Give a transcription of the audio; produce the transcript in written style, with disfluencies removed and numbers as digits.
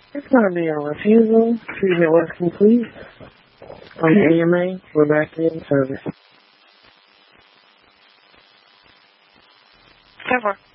It's going to be a refusal. Treatment was complete. On the AMA, we're back in service. 10-4.